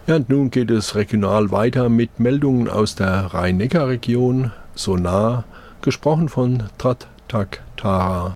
Ja, und nun geht es regional weiter mit Meldungen aus der Rhein-Neckar-Region, so nah, gesprochen von Tratak Tara.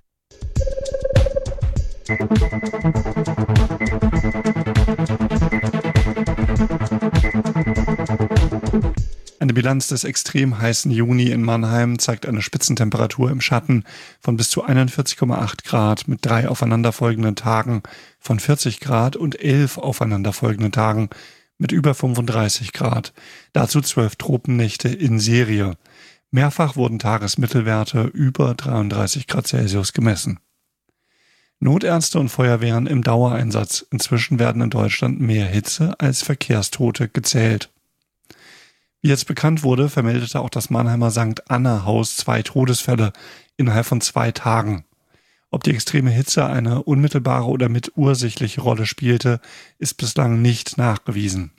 Eine Bilanz des extrem heißen Juni in Mannheim zeigt eine Spitzentemperatur im Schatten von bis zu 41,8 Grad mit 3 aufeinanderfolgenden Tagen von 40 Grad und 11 aufeinanderfolgenden Tagen mit über 35 Grad. Dazu 12 Tropennächte in Serie. Mehrfach wurden Tagesmittelwerte über 33 Grad Celsius gemessen. Notärzte und Feuerwehren im Dauereinsatz. Inzwischen werden in Deutschland mehr Hitze als Verkehrstote gezählt. Wie jetzt bekannt wurde, vermeldete auch das Mannheimer St. Anna-Haus 2 Todesfälle innerhalb von 2 Tagen. Ob die extreme Hitze eine unmittelbare oder mitursächliche Rolle spielte, ist bislang nicht nachgewiesen.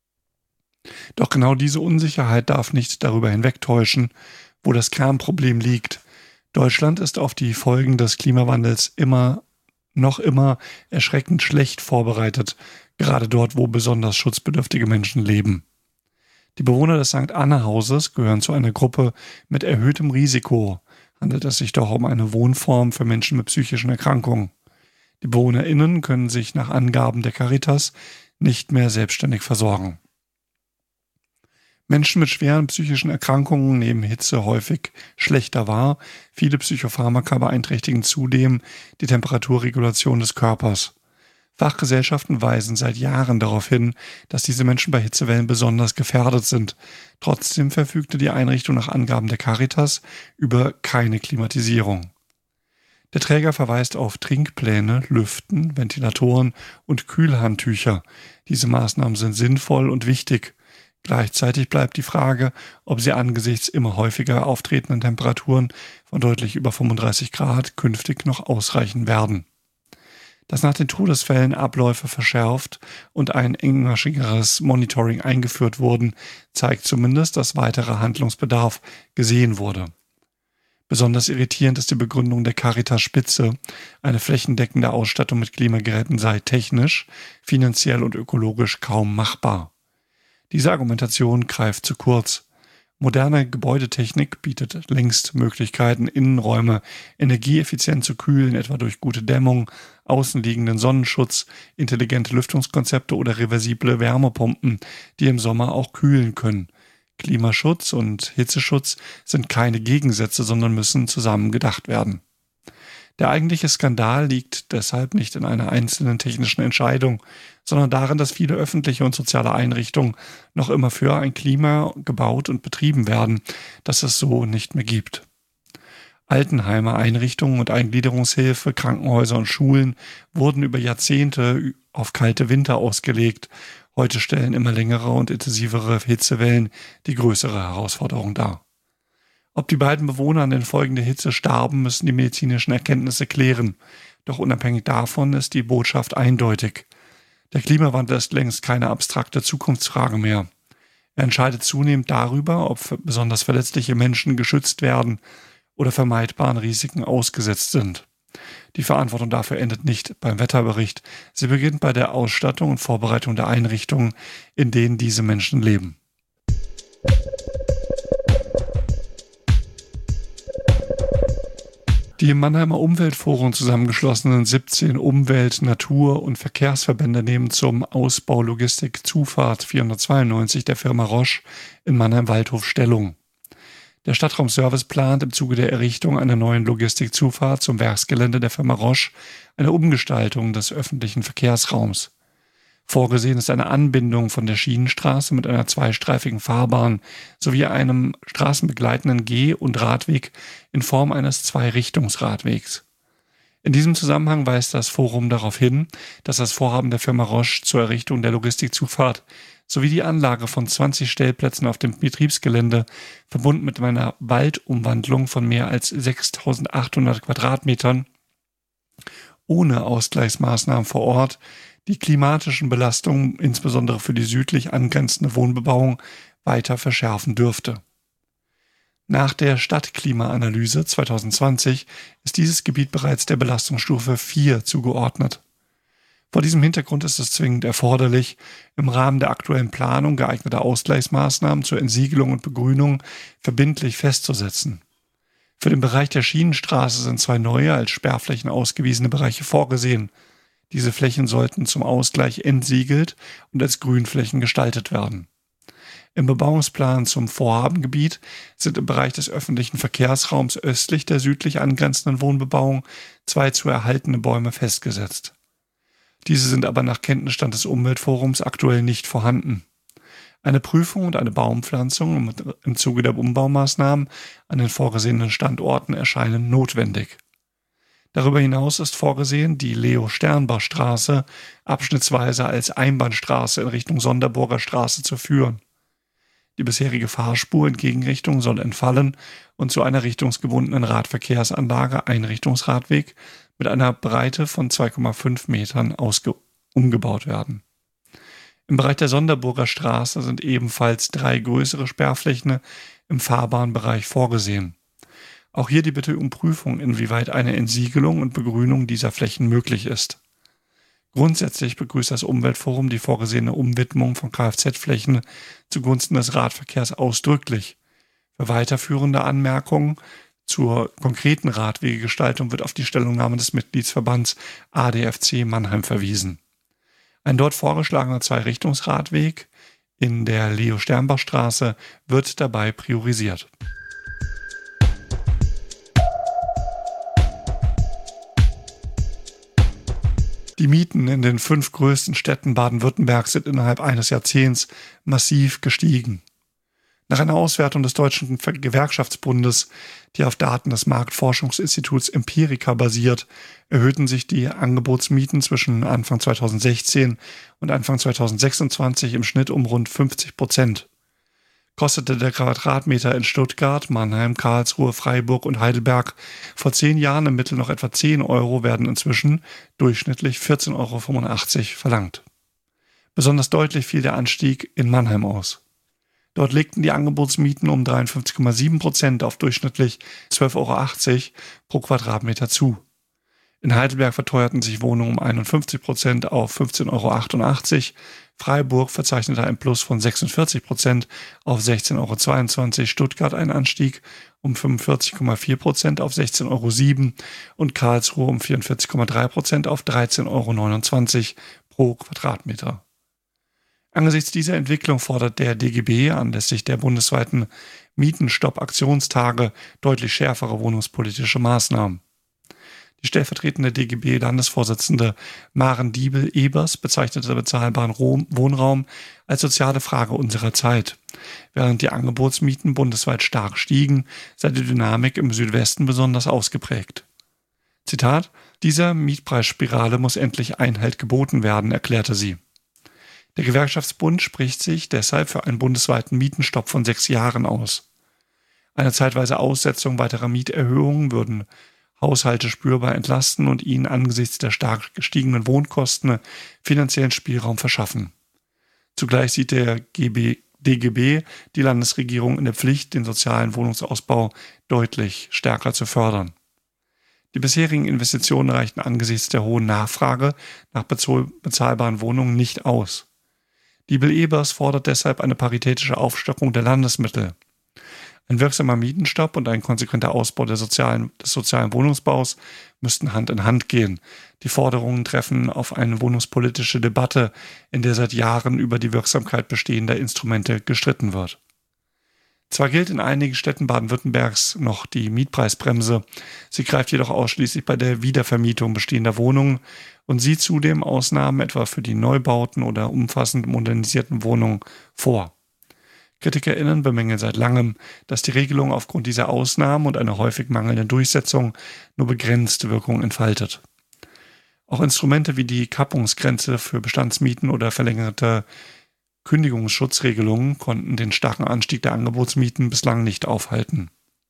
Doch genau diese Unsicherheit darf nicht darüber hinwegtäuschen, wo das Kernproblem liegt. Deutschland ist auf die Folgen des Klimawandels noch immer erschreckend schlecht vorbereitet, gerade dort, wo besonders schutzbedürftige Menschen leben. Die Bewohner des St. Anna-Hauses gehören zu einer Gruppe mit erhöhtem Risiko. Handelt es sich doch um eine Wohnform für Menschen mit psychischen Erkrankungen. Die BewohnerInnen können sich nach Angaben der Caritas nicht mehr selbstständig versorgen. Menschen mit schweren psychischen Erkrankungen nehmen Hitze häufig schlechter wahr. Viele Psychopharmaka beeinträchtigen zudem die Temperaturregulation des Körpers. Fachgesellschaften weisen seit Jahren darauf hin, dass diese Menschen bei Hitzewellen besonders gefährdet sind. Trotzdem verfügte die Einrichtung nach Angaben der Caritas über keine Klimatisierung. Der Träger verweist auf Trinkpläne, Lüften, Ventilatoren und Kühlhandtücher. Diese Maßnahmen sind sinnvoll und wichtig. Gleichzeitig bleibt die Frage, ob sie angesichts immer häufiger auftretenden Temperaturen von deutlich über 35 Grad künftig noch ausreichen werden. Dass nach den Todesfällen Abläufe verschärft und ein engmaschigeres Monitoring eingeführt wurden, zeigt zumindest, dass weiterer Handlungsbedarf gesehen wurde. Besonders irritierend ist die Begründung der Caritas Spitze, eine flächendeckende Ausstattung mit Klimageräten sei technisch, finanziell und ökologisch kaum machbar. Diese Argumentation greift zu kurz. Moderne Gebäudetechnik bietet längst Möglichkeiten, Innenräume energieeffizient zu kühlen, etwa durch gute Dämmung, außenliegenden Sonnenschutz, intelligente Lüftungskonzepte oder reversible Wärmepumpen, die im Sommer auch kühlen können. Klimaschutz und Hitzeschutz sind keine Gegensätze, sondern müssen zusammen gedacht werden. Der eigentliche Skandal liegt deshalb nicht in einer einzelnen technischen Entscheidung, sondern darin, dass viele öffentliche und soziale Einrichtungen noch immer für ein Klima gebaut und betrieben werden, das es so nicht mehr gibt. Altenheime, Einrichtungen und Eingliederungshilfe, Krankenhäuser und Schulen wurden über Jahrzehnte auf kalte Winter ausgelegt. Heute stellen immer längere und intensivere Hitzewellen die größere Herausforderung dar. Ob die beiden Bewohner an den Folgen der Hitze starben, müssen die medizinischen Erkenntnisse klären. Doch unabhängig davon ist die Botschaft eindeutig. Der Klimawandel ist längst keine abstrakte Zukunftsfrage mehr. Er entscheidet zunehmend darüber, ob besonders verletzliche Menschen geschützt werden oder vermeidbaren Risiken ausgesetzt sind. Die Verantwortung dafür endet nicht beim Wetterbericht. Sie beginnt bei der Ausstattung und Vorbereitung der Einrichtungen, in denen diese Menschen leben. Die im Mannheimer Umweltforum zusammengeschlossenen 17 Umwelt-, Natur- und Verkehrsverbände nehmen zum Ausbau Logistik Zufahrt 492 der Firma Roche in Mannheim-Waldhof Stellung. Der Stadtraum Service plant im Zuge der Errichtung einer neuen Logistikzufahrt zum Werksgelände der Firma Roche eine Umgestaltung des öffentlichen Verkehrsraums. Vorgesehen ist eine Anbindung von der Schienenstraße mit einer zweistreifigen Fahrbahn sowie einem straßenbegleitenden Geh- und Radweg in Form eines Zweirichtungsradwegs. In diesem Zusammenhang weist das Forum darauf hin, dass das Vorhaben der Firma Roche zur Errichtung der Logistikzufahrt sowie die Anlage von 20 Stellplätzen auf dem Betriebsgelände, verbunden mit einer Waldumwandlung von mehr als 6.800 Quadratmetern, ohne Ausgleichsmaßnahmen vor Ort, die klimatischen Belastungen, insbesondere für die südlich angrenzende Wohnbebauung, weiter verschärfen dürfte. Nach der Stadtklimaanalyse 2020 ist dieses Gebiet bereits der Belastungsstufe 4 zugeordnet. Vor diesem Hintergrund ist es zwingend erforderlich, im Rahmen der aktuellen Planung geeignete Ausgleichsmaßnahmen zur Entsiegelung und Begrünung verbindlich festzusetzen. Für den Bereich der Schienenstraße sind 2 neue, als Sperrflächen ausgewiesene Bereiche vorgesehen. Diese Flächen sollten zum Ausgleich entsiegelt und als Grünflächen gestaltet werden. Im Bebauungsplan zum Vorhabengebiet sind im Bereich des öffentlichen Verkehrsraums östlich der südlich angrenzenden Wohnbebauung 2 zu erhaltene Bäume festgesetzt. Diese sind aber nach Kenntnisstand des Umweltforums aktuell nicht vorhanden. Eine Prüfung und eine Baumpflanzung im Zuge der Umbaumaßnahmen an den vorgesehenen Standorten erscheinen notwendig. Darüber hinaus ist vorgesehen, die Leo-Sternbach-Straße abschnittsweise als Einbahnstraße in Richtung Sonderburger Straße zu führen. Die bisherige Fahrspur in Gegenrichtung soll entfallen und zu einer richtungsgebundenen Radverkehrsanlage Einrichtungsradweg mit einer Breite von 2,5 Metern umgebaut werden. Im Bereich der Sonderburger Straße sind ebenfalls 3 größere Sperrflächen im Fahrbahnbereich vorgesehen. Auch hier die Bitte um Prüfung, inwieweit eine Entsiegelung und Begrünung dieser Flächen möglich ist. Grundsätzlich begrüßt das Umweltforum die vorgesehene Umwidmung von Kfz-Flächen zugunsten des Radverkehrs ausdrücklich. Für weiterführende Anmerkungen zur konkreten Radwegegestaltung wird auf die Stellungnahme des Mitgliedsverbands ADFC Mannheim verwiesen. Ein dort vorgeschlagener 2-Richtungsradweg in der Leo-Sternbach-Straße wird dabei priorisiert. Die Mieten in den 5 größten Städten Baden-Württembergs sind innerhalb eines Jahrzehnts massiv gestiegen. Nach einer Auswertung des Deutschen Gewerkschaftsbundes, die auf Daten des Marktforschungsinstituts Empirica basiert, erhöhten sich die Angebotsmieten zwischen Anfang 2016 und Anfang 2026 im Schnitt um rund 50%. Kostete der Quadratmeter in Stuttgart, Mannheim, Karlsruhe, Freiburg und Heidelberg vor 10 Jahren im Mittel noch etwa 10 Euro, werden inzwischen durchschnittlich 14,85 Euro verlangt. Besonders deutlich fiel der Anstieg in Mannheim aus. Dort legten die Angebotsmieten um 53,7% auf durchschnittlich 12,80 Euro pro Quadratmeter zu. In Heidelberg verteuerten sich Wohnungen um 51% auf 15,88 Euro. Freiburg verzeichnete ein Plus von 46% auf 16,22 Euro. Stuttgart einen Anstieg um 45,4% auf 16,07 Euro und Karlsruhe um 44,3% auf 13,29 Euro pro Quadratmeter. Angesichts dieser Entwicklung fordert der DGB anlässlich der bundesweiten Mietenstopp-Aktionstage deutlich schärfere wohnungspolitische Maßnahmen. Die stellvertretende DGB-Landesvorsitzende Maren Diebel-Ebers bezeichnete bezahlbaren Wohnraum als soziale Frage unserer Zeit. Während die Angebotsmieten bundesweit stark stiegen, sei die Dynamik im Südwesten besonders ausgeprägt. Zitat: Dieser Mietpreisspirale muss endlich Einhalt geboten werden, erklärte sie. Der Gewerkschaftsbund spricht sich deshalb für einen bundesweiten Mietenstopp von 6 Jahren aus. Eine zeitweise Aussetzung weiterer Mieterhöhungen würden Haushalte spürbar entlasten und ihnen angesichts der stark gestiegenen Wohnkosten finanziellen Spielraum verschaffen. Zugleich sieht der DGB die Landesregierung in der Pflicht, den sozialen Wohnungsausbau deutlich stärker zu fördern. Die bisherigen Investitionen reichten angesichts der hohen Nachfrage nach bezahlbaren Wohnungen nicht aus. Diebel-Ebers fordert deshalb eine paritätische Aufstockung der Landesmittel. Ein wirksamer Mietenstopp und ein konsequenter Ausbau des sozialen Wohnungsbaus müssten Hand in Hand gehen. Die Forderungen treffen auf eine wohnungspolitische Debatte, in der seit Jahren über die Wirksamkeit bestehender Instrumente gestritten wird. Zwar gilt in einigen Städten Baden-Württembergs noch die Mietpreisbremse, sie greift jedoch ausschließlich bei der Wiedervermietung bestehender Wohnungen und sieht zudem Ausnahmen etwa für die Neubauten oder umfassend modernisierten Wohnungen vor. KritikerInnen bemängeln seit langem, dass die Regelung aufgrund dieser Ausnahmen und einer häufig mangelnden Durchsetzung nur begrenzte Wirkung entfaltet. Auch Instrumente wie die Kappungsgrenze für Bestandsmieten oder verlängerte Kündigungsschutzregelungen konnten den starken Anstieg der Angebotsmieten bislang nicht aufhalten.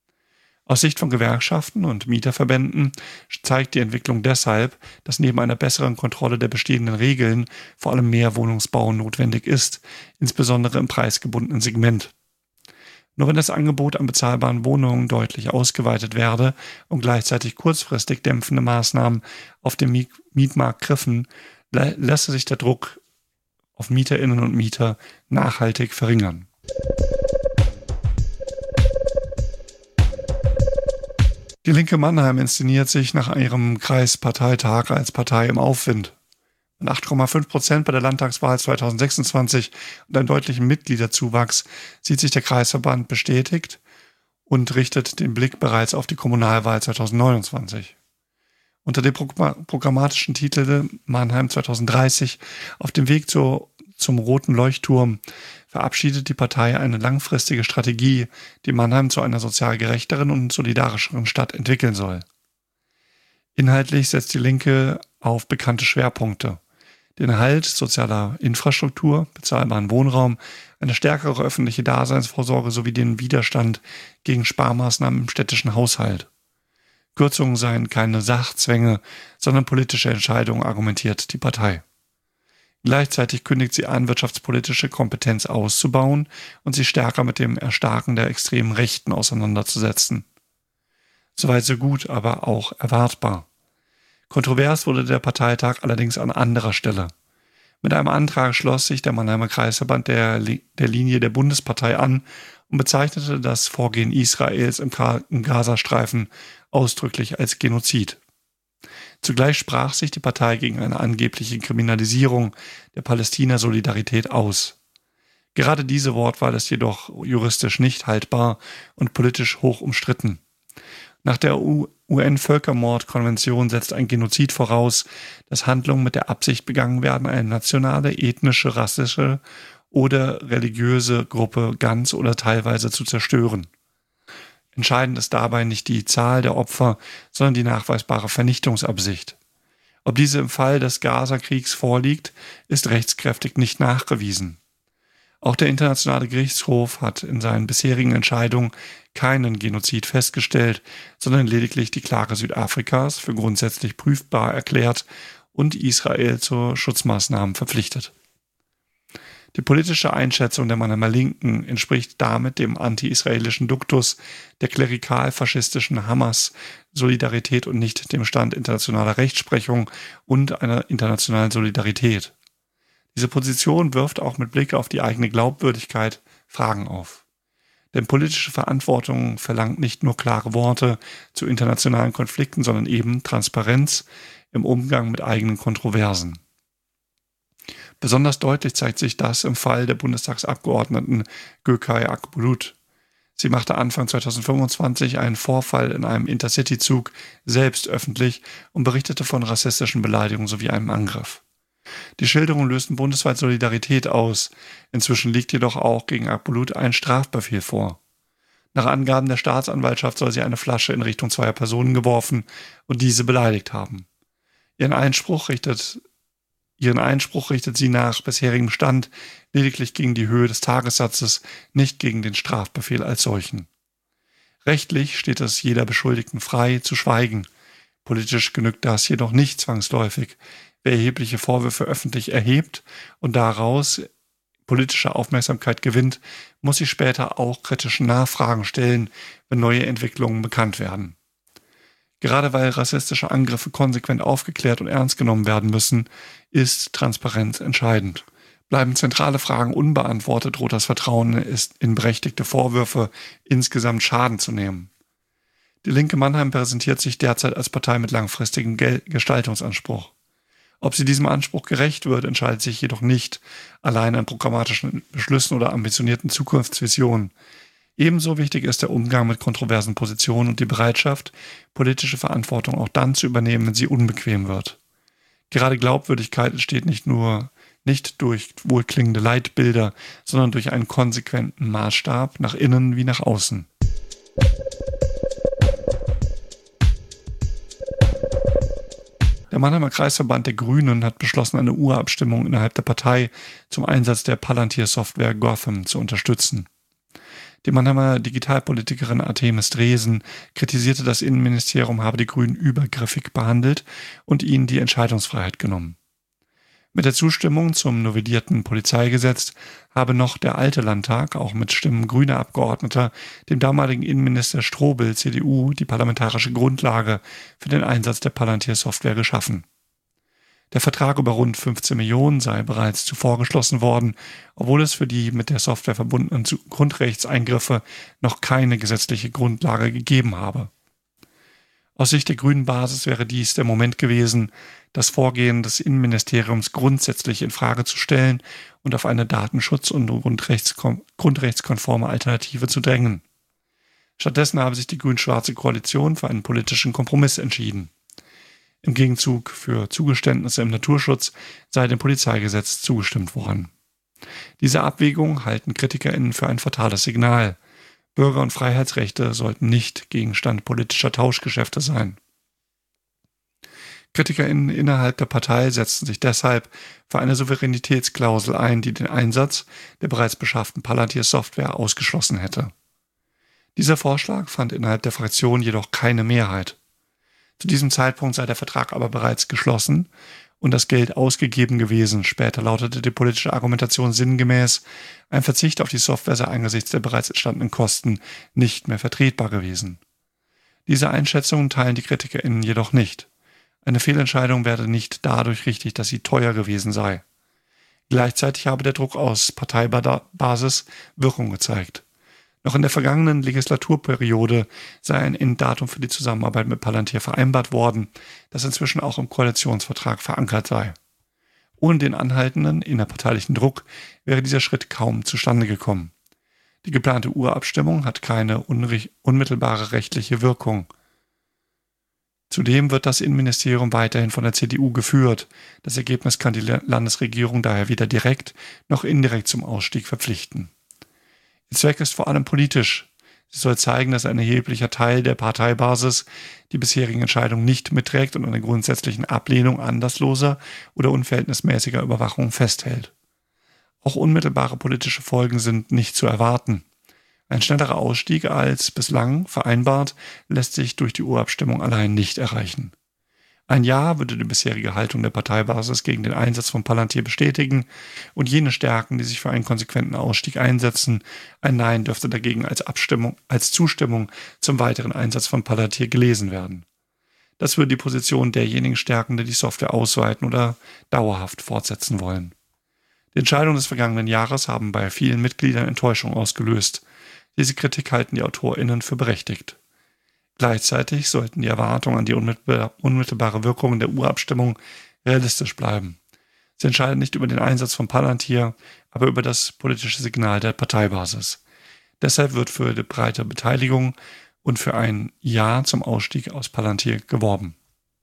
Aus Sicht von Gewerkschaften und Mieterverbänden zeigt die Entwicklung deshalb, dass neben einer besseren Kontrolle der bestehenden Regeln vor allem mehr Wohnungsbau notwendig ist, insbesondere im preisgebundenen Segment. Nur wenn das Angebot an bezahlbaren Wohnungen deutlich ausgeweitet werde und gleichzeitig kurzfristig dämpfende Maßnahmen auf dem Mietmarkt griffen, lasse sich der Druck auf Mieterinnen und Mieter nachhaltig verringern. Die Linke Mannheim inszeniert sich nach ihrem Kreisparteitag als Partei im Aufwind. Mit 8,5% bei der Landtagswahl 2026 und einem deutlichen Mitgliederzuwachs sieht sich der Kreisverband bestätigt und richtet den Blick bereits auf die Kommunalwahl 2029. Unter dem programmatischen Titel Mannheim 2030 auf dem Weg zum roten Leuchtturm verabschiedet die Partei eine langfristige Strategie, die Mannheim zu einer sozial gerechteren und solidarischeren Stadt entwickeln soll. Inhaltlich setzt die Linke auf bekannte Schwerpunkte: den Erhalt sozialer Infrastruktur, bezahlbaren Wohnraum, eine stärkere öffentliche Daseinsvorsorge sowie den Widerstand gegen Sparmaßnahmen im städtischen Haushalt. Kürzungen seien keine Sachzwänge, sondern politische Entscheidungen, argumentiert die Partei. Gleichzeitig kündigt sie an, wirtschaftspolitische Kompetenz auszubauen und sich stärker mit dem Erstarken der extremen Rechten auseinanderzusetzen. Soweit so gut, aber auch erwartbar. Kontrovers wurde der Parteitag allerdings an anderer Stelle. Mit einem Antrag schloss sich der Mannheimer Kreisverband der Linie der Bundespartei an und bezeichnete das Vorgehen Israels im Gazastreifen ausdrücklich als Genozid. Zugleich sprach sich die Partei gegen eine angebliche Kriminalisierung der Palästina-Solidarität aus. Gerade diese Wortwahl ist jedoch juristisch nicht haltbar und politisch hoch umstritten. Nach der UN-Völkermordkonvention setzt ein Genozid voraus, dass Handlungen mit der Absicht begangen werden, eine nationale, ethnische, rassische oder religiöse Gruppe ganz oder teilweise zu zerstören. Entscheidend ist dabei nicht die Zahl der Opfer, sondern die nachweisbare Vernichtungsabsicht. Ob diese im Fall des Gaza-Kriegs vorliegt, ist rechtskräftig nicht nachgewiesen. Auch der Internationale Gerichtshof hat in seinen bisherigen Entscheidungen keinen Genozid festgestellt, sondern lediglich die Klage Südafrikas für grundsätzlich prüfbar erklärt und Israel zu Schutzmaßnahmen verpflichtet. Die politische Einschätzung der Mannheimer Linken entspricht damit dem anti-israelischen Duktus der klerikal-faschistischen Hamas-Solidarität und nicht dem Stand internationaler Rechtsprechung und einer internationalen Solidarität. Diese Position wirft auch mit Blick auf die eigene Glaubwürdigkeit Fragen auf. Denn politische Verantwortung verlangt nicht nur klare Worte zu internationalen Konflikten, sondern eben Transparenz im Umgang mit eigenen Kontroversen. Besonders deutlich zeigt sich das im Fall der Bundestagsabgeordneten Gökay Akbulut. Sie machte Anfang 2025 einen Vorfall in einem Intercity-Zug selbst öffentlich und berichtete von rassistischen Beleidigungen sowie einem Angriff. Die Schilderungen lösten bundesweit Solidarität aus. Inzwischen liegt jedoch auch gegen Akbulut ein Strafbefehl vor. Nach Angaben der Staatsanwaltschaft soll sie eine Flasche in Richtung zweier Personen geworfen und diese beleidigt haben. Ihren Einspruch richtet sie nach bisherigem Stand lediglich gegen die Höhe des Tagessatzes, nicht gegen den Strafbefehl als solchen. Rechtlich steht es jeder Beschuldigten frei, zu schweigen. Politisch genügt das jedoch nicht zwangsläufig. Wer erhebliche Vorwürfe öffentlich erhebt und daraus politische Aufmerksamkeit gewinnt, muss sich später auch kritischen Nachfragen stellen, wenn neue Entwicklungen bekannt werden. Gerade weil rassistische Angriffe konsequent aufgeklärt und ernst genommen werden müssen, ist Transparenz entscheidend. Bleiben zentrale Fragen unbeantwortet, droht das Vertrauen in berechtigte Vorwürfe insgesamt Schaden zu nehmen. Die Linke Mannheim präsentiert sich derzeit als Partei mit langfristigem Gestaltungsanspruch. Ob sie diesem Anspruch gerecht wird, entscheidet sich jedoch nicht allein an programmatischen Beschlüssen oder ambitionierten Zukunftsvisionen. Ebenso wichtig ist der Umgang mit kontroversen Positionen und die Bereitschaft, politische Verantwortung auch dann zu übernehmen, wenn sie unbequem wird. Gerade Glaubwürdigkeit entsteht nicht durch wohlklingende Leitbilder, sondern durch einen konsequenten Maßstab nach innen wie nach außen. Der Mannheimer Kreisverband der Grünen hat beschlossen, eine Urabstimmung innerhalb der Partei zum Einsatz der Palantir-Software Gotham zu unterstützen. Die Mannheimer Digitalpolitikerin Artemis Dresen kritisierte, das Innenministerium habe die Grünen übergriffig behandelt und ihnen die Entscheidungsfreiheit genommen. Mit der Zustimmung zum novellierten Polizeigesetz habe noch der alte Landtag, auch mit Stimmen grüner Abgeordneter, dem damaligen Innenminister Strobel, CDU, die parlamentarische Grundlage für den Einsatz der Palantir-Software geschaffen. Der Vertrag über rund 15 Millionen sei bereits zuvor geschlossen worden, obwohl es für die mit der Software verbundenen Grundrechtseingriffe noch keine gesetzliche Grundlage gegeben habe. Aus Sicht der grünen Basis wäre dies der Moment gewesen, das Vorgehen des Innenministeriums grundsätzlich in Frage zu stellen und auf eine datenschutz- und grundrechtskonforme Alternative zu drängen. Stattdessen habe sich die grün-schwarze Koalition für einen politischen Kompromiss entschieden. Im Gegenzug für Zugeständnisse im Naturschutz sei dem Polizeigesetz zugestimmt worden. Diese Abwägung halten KritikerInnen für ein fatales Signal. Bürger- und Freiheitsrechte sollten nicht Gegenstand politischer Tauschgeschäfte sein. KritikerInnen innerhalb der Partei setzten sich deshalb für eine Souveränitätsklausel ein, die den Einsatz der bereits beschafften Palantir-Software ausgeschlossen hätte. Dieser Vorschlag fand innerhalb der Fraktion jedoch keine Mehrheit. Zu diesem Zeitpunkt sei der Vertrag aber bereits geschlossen und das Geld ausgegeben gewesen. Später lautete die politische Argumentation sinngemäß, ein Verzicht auf die Software sei angesichts der bereits entstandenen Kosten nicht mehr vertretbar gewesen. Diese Einschätzungen teilen die KritikerInnen jedoch nicht. Eine Fehlentscheidung werde nicht dadurch richtig, dass sie teuer gewesen sei. Gleichzeitig habe der Druck aus Parteibasis Wirkung gezeigt. Noch in der vergangenen Legislaturperiode sei ein Enddatum für die Zusammenarbeit mit Palantir vereinbart worden, das inzwischen auch im Koalitionsvertrag verankert sei. Ohne den anhaltenden innerparteilichen Druck wäre dieser Schritt kaum zustande gekommen. Die geplante Urabstimmung hat keine unmittelbare rechtliche Wirkung. Zudem wird das Innenministerium weiterhin von der CDU geführt. Das Ergebnis kann die Landesregierung daher weder direkt noch indirekt zum Ausstieg verpflichten. Ihr Zweck ist vor allem politisch. Sie soll zeigen, dass ein erheblicher Teil der Parteibasis die bisherigen Entscheidungen nicht mitträgt und an der grundsätzlichen Ablehnung anlassloser oder unverhältnismäßiger Überwachung festhält. Auch unmittelbare politische Folgen sind nicht zu erwarten. Ein schnellerer Ausstieg als bislang vereinbart lässt sich durch die Urabstimmung allein nicht erreichen. Ein Ja würde die bisherige Haltung der Parteibasis gegen den Einsatz von Palantir bestätigen und jene stärken, die sich für einen konsequenten Ausstieg einsetzen. Ein Nein dürfte dagegen als Zustimmung zum weiteren Einsatz von Palantir gelesen werden. Das würde die Position derjenigen stärken, die die Software ausweiten oder dauerhaft fortsetzen wollen. Die Entscheidungen des vergangenen Jahres haben bei vielen Mitgliedern Enttäuschung ausgelöst. Diese Kritik halten die AutorInnen für berechtigt. Gleichzeitig sollten die Erwartungen an die unmittelbare Wirkung der Urabstimmung realistisch bleiben. Sie entscheiden nicht über den Einsatz von Palantir, aber über das politische Signal der Parteibasis. Deshalb wird für die breite Beteiligung und für ein Ja zum Ausstieg aus Palantir geworben.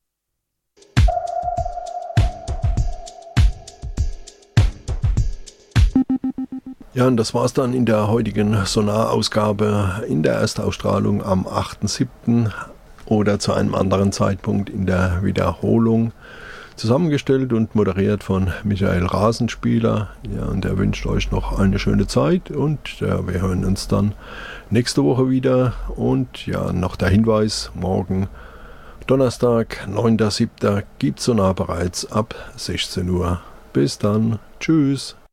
Ja, und das war's dann in der heutigen Sonar-Ausgabe in der Erstausstrahlung am 8.7. oder zu einem anderen Zeitpunkt in der Wiederholung. Zusammengestellt und moderiert von Michael Rasenspieler. Ja, und er wünscht euch noch eine schöne Zeit und wir hören uns dann nächste Woche wieder. Und ja, noch der Hinweis, morgen Donnerstag, 9.7. gibt Sonar bereits ab 16 Uhr. Bis dann. Tschüss.